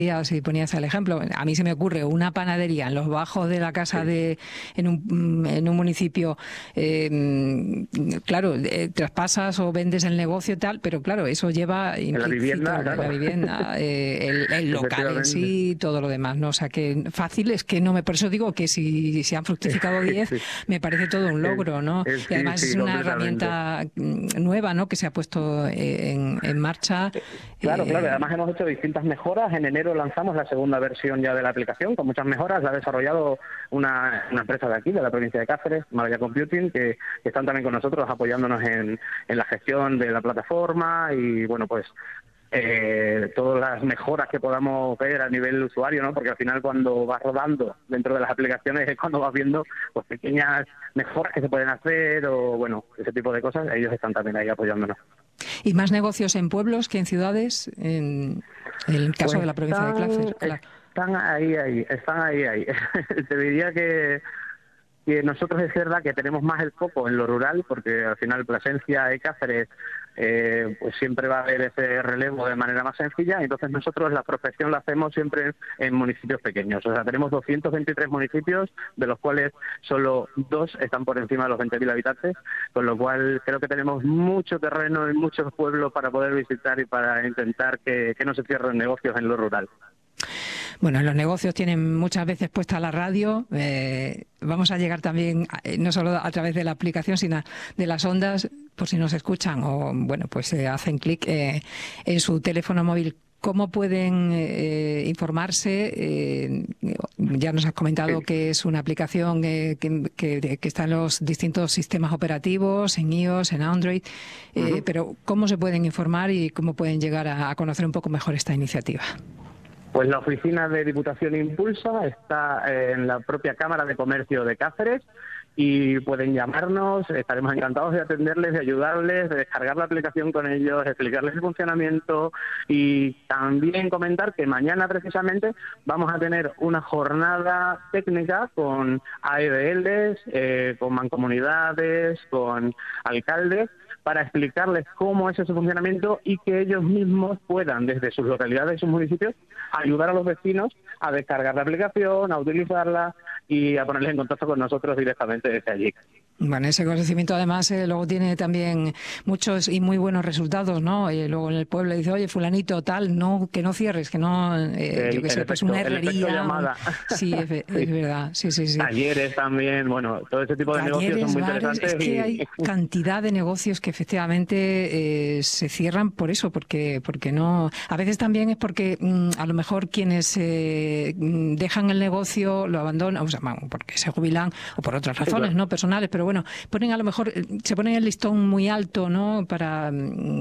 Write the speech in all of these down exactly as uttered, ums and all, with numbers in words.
Si ponías el ejemplo, a mí se me ocurre una panadería en los bajos de la casa de en un, en un municipio, eh, claro, eh, traspasas o vendes el negocio y tal, pero claro, eso lleva en la vivienda, claro. la vivienda, eh, el, el local en sí, todo lo demás, ¿no? O sea que fácil es que no me, por eso digo que si, si han fructificado diez, sí. me parece todo un logro, ¿no? Es, es, y además sí, sí, es una herramienta nueva, ¿no? Que se ha puesto en, en marcha. Claro, eh, claro, además hemos hecho distintas mejoras. En enero lanzamos la segunda versión ya de la aplicación con muchas mejoras. La ha desarrollado una, una empresa de aquí, de la provincia de Cáceres, Maya Computing, que, que están también con nosotros apoyándonos en, en la gestión de la plataforma y, bueno, pues eh, todas las mejoras que podamos ver a nivel usuario, ¿no? Porque al final cuando vas rodando dentro de las aplicaciones es cuando vas viendo pues pequeñas mejoras que se pueden hacer o, bueno, ese tipo de cosas. Ellos están también ahí apoyándonos. ¿Y más negocios en pueblos que en ciudades? En, en el caso pues de la provincia están, de Cáceres, claro. Están ahí, ahí, están ahí, ahí. Te diría que, que nosotros es verdad que tenemos más el foco en lo rural, porque al final Plasencia y Cáceres eh, pues siempre va a haber ese relevo de manera más sencilla, y entonces nosotros la prospección la hacemos siempre en municipios pequeños. O sea, tenemos doscientos veintitrés municipios, de los cuales solo dos están por encima de los veinte mil habitantes, con lo cual creo que tenemos mucho terreno y muchos pueblos para poder visitar y para intentar que, que no se cierren negocios en lo rural. Bueno, los negocios tienen muchas veces puesta la radio. Eh, vamos a llegar también, eh, no solo a través de la aplicación, sino de las ondas, por si nos escuchan o, bueno, pues eh, hacen clic eh, en su teléfono móvil. ¿Cómo pueden eh, informarse? Eh, ya nos has comentado sí. que es una aplicación eh, que, que, que está en los distintos sistemas operativos, en iOS, en Android, eh, uh-huh. pero ¿cómo se pueden informar y cómo pueden llegar a, a conocer un poco mejor esta iniciativa? Pues la oficina de Diputación Impulsa está en la propia Cámara de Comercio de Cáceres y pueden llamarnos, estaremos encantados de atenderles, de ayudarles, de descargar la aplicación con ellos, de explicarles el funcionamiento y también comentar que mañana precisamente vamos a tener una jornada técnica con A E D Ls, eh, con mancomunidades, con alcaldes, para explicarles cómo es ese funcionamiento y que ellos mismos puedan, desde sus localidades y sus municipios, ayudar a los vecinos a descargar la aplicación, a utilizarla y a ponerles en contacto con nosotros directamente desde allí. Bueno, ese conocimiento además eh, luego tiene también muchos y muy buenos resultados, ¿no? Y luego en el pueblo dice, oye, fulanito, tal, no, que no cierres, que no, eh, el, yo qué sé, pues una herrería. Un... Sí, es, sí, es verdad, sí, sí, sí. Talleres también, bueno, todo ese tipo de Talleres, negocios son muy bares, interesantes. Es que y... hay cantidad de negocios que efectivamente eh, se cierran por eso, porque porque no... A veces también es porque mmm, a lo mejor quienes eh, dejan el negocio, lo abandonan, o sea, porque se jubilan o por otras razones, sí, claro. no personales, pero bueno, ponen a lo mejor, se ponen el listón muy alto, ¿no? Para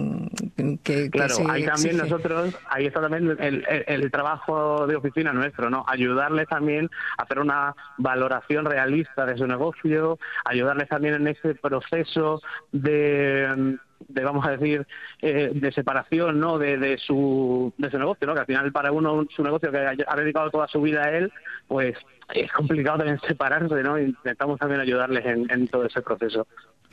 que, que claro, se ahí también exige. nosotros, ahí está también el, el, el trabajo de oficina nuestro, ¿no? Ayudarles también a hacer una valoración realista de su negocio, ayudarles también en ese proceso de... de vamos a decir eh, de separación, ¿no? de, de su de su negocio, ¿no? Que al final para uno su negocio que ha dedicado toda su vida a él, pues es complicado también separarse, ¿no? Intentamos también ayudarles en, en todo ese proceso.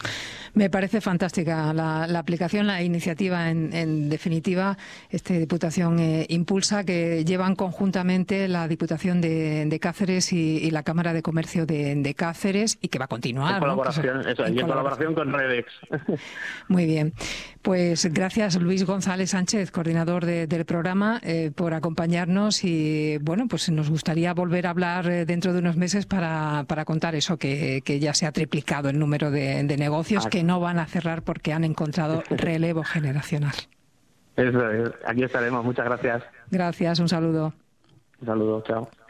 Me parece fantástica la, la aplicación, la iniciativa en, en definitiva, este Diputación eh, Impulsa, que llevan conjuntamente la Diputación de, de Cáceres y, y la Cámara de Comercio de, de Cáceres y que va a continuar. En colaboración, ¿no? eso, en, y en colaboración con Redex. Muy bien. Pues gracias Luis González Sánchez, coordinador de, del programa, eh, por acompañarnos y bueno, pues nos gustaría volver a hablar eh, dentro de unos meses para, para contar eso, que, que ya se ha triplicado el número de, de negocios ah, que no van a cerrar porque han encontrado relevo generacional. Eso es, aquí estaremos, muchas gracias. Gracias, un saludo. Un saludo, chao.